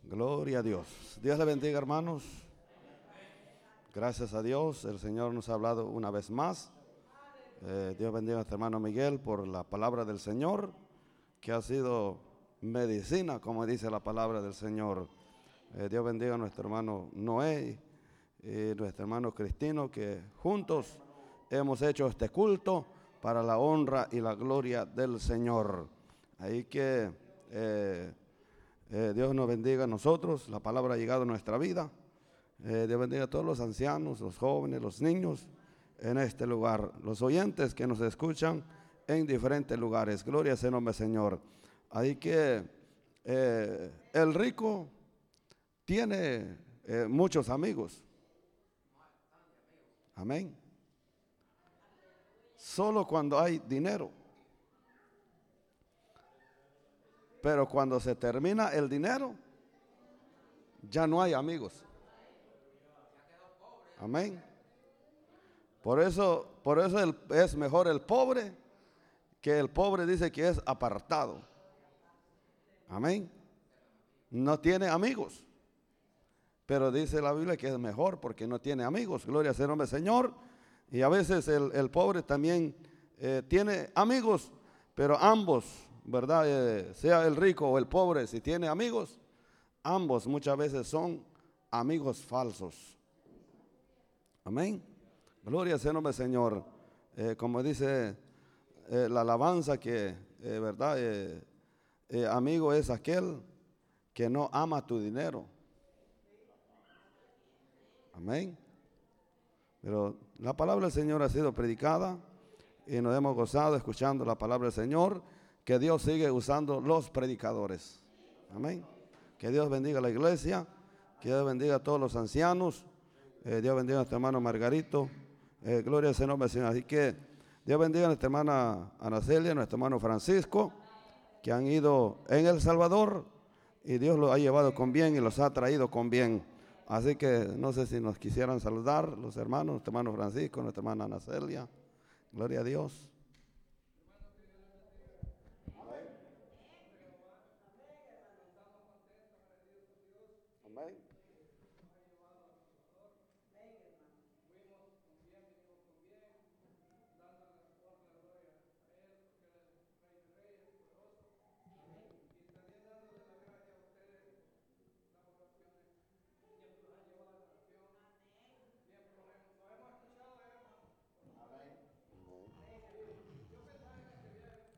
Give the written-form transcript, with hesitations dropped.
Gloria a Dios. Dios le bendiga, hermanos. Gracias a Dios, el Señor nos ha hablado una vez más. Dios bendiga a nuestro hermano Miguel por la palabra del Señor, que ha sido medicina, como dice la palabra del Señor. Dios bendiga a nuestro hermano Noé y nuestro hermano Cristino, que juntos hemos hecho este culto para la honra y la gloria del Señor. Ahí que Dios nos bendiga a nosotros, la palabra ha llegado a nuestra vida. Dios bendiga a todos los ancianos, los jóvenes, los niños en este lugar, los oyentes que nos escuchan en diferentes lugares. Gloria sea el nombre del Señor. Ahí que el rico tiene muchos amigos. Amén. Solo cuando hay dinero. Pero cuando se termina el dinero, ya no hay amigos. Amén. Por eso es mejor el pobre, que el pobre dice que es apartado. Amén. No tiene amigos. Pero dice la Biblia que es mejor porque no tiene amigos. Gloria sea el nombre del Señor. Y a veces el pobre también tiene amigos, pero ambos, ¿verdad? Sea el rico o el pobre, si tiene amigos, ambos muchas veces son amigos falsos. Amén. Gloria sea el nombre del Señor. Como dice la alabanza que, ¿verdad? Amigo es aquel que no ama tu dinero. Amén. Pero la palabra del Señor ha sido predicada y nos hemos gozado escuchando la palabra del Señor. Que Dios sigue usando los predicadores. Amén. Que Dios bendiga a la iglesia. Que Dios bendiga a todos los ancianos. Dios bendiga a nuestro hermano Margarito. Gloria a ese nombre, Señor. Así que Dios bendiga a nuestra hermana Ana Celia, a nuestro hermano Francisco, que han ido en El Salvador y Dios los ha llevado con bien y los ha traído con bien. Así que no sé si nos quisieran saludar los hermanos, nuestro hermano Francisco, nuestra hermana Ana Celia. Gloria a Dios. Amén.